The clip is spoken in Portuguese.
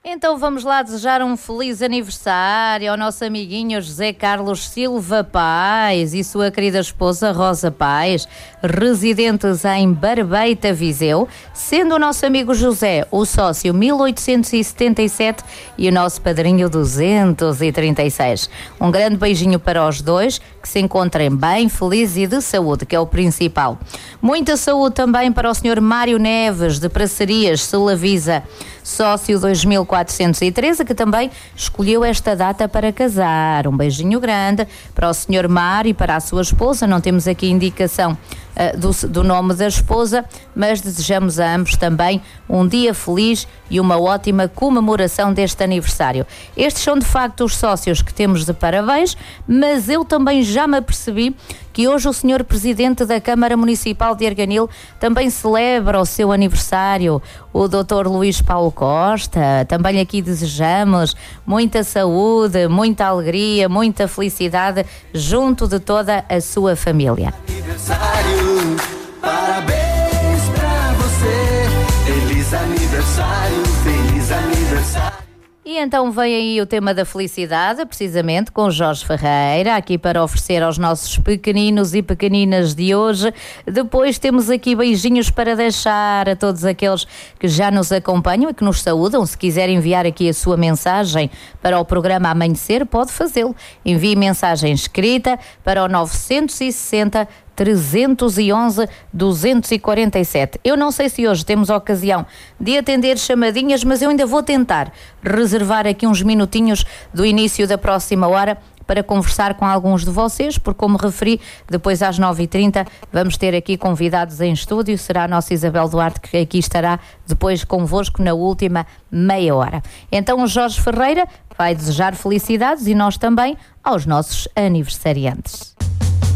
Então vamos lá desejar um feliz aniversário ao nosso amiguinho José Carlos Silva Paes e sua querida esposa Rosa Paes, residentes em Barbeita, Viseu, sendo o nosso amigo José o sócio 1877 e o nosso padrinho 236. Um grande beijinho para os dois, que se encontrem bem, felizes e de saúde, que é o principal. Muita saúde também para o Sr. Mário Neves, de Praçarias, Solavisa, sócio 2413, que também escolheu esta data para casar. Um beijinho grande para o Sr. Mário e para a sua esposa. Não temos aqui indicação do nome da esposa, mas desejamos a ambos também um dia feliz e uma ótima comemoração deste aniversário. Estes são de facto os sócios que temos de parabéns, mas eu também já me apercebi que hoje o Sr. Presidente da Câmara Municipal de Arganil também celebra o seu aniversário, o Dr. Luís Paulo Costa. Também aqui desejamos muita saúde, muita alegria, muita felicidade junto de toda a sua família. Parabéns pra você, feliz aniversário, feliz aniversário. E então vem aí o tema da felicidade, precisamente com Jorge Ferreira, aqui para oferecer aos nossos pequeninos e pequeninas de hoje. Depois temos aqui beijinhos para deixar a todos aqueles que já nos acompanham e que nos saúdam. Se quiser enviar aqui a sua mensagem para o programa Amanhecer, pode fazê-lo. Envie mensagem escrita para o 960 311 247. Eu não sei se hoje temos a ocasião de atender chamadinhas, mas eu ainda vou tentar reservar aqui uns minutinhos do início da próxima hora para conversar com alguns de vocês, porque, como referi, depois às 9h30 vamos ter aqui convidados em estúdio. Será a nossa Isabel Duarte que aqui estará depois convosco na última meia hora. Então o Jorge Ferreira vai desejar felicidades e nós também aos nossos aniversariantes.